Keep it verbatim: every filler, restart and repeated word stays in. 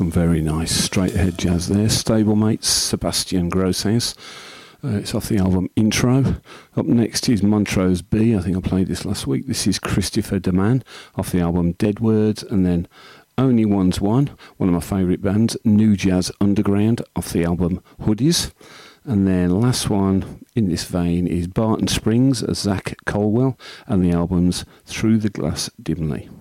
Some very nice straight ahead jazz there. Stablemates, Sebastian Grosses. Uh, it's off the album Intro. Up next is Montrose B. I think I played this last week. This is Christopher DeMann off the album Dead Words. And then Only One's One, one of my favourite bands, New Jazz Underground off the album Hoodies. And then last one in this vein is Barton Springs, Zach Colwell, and the albums Through the Glass Dimly.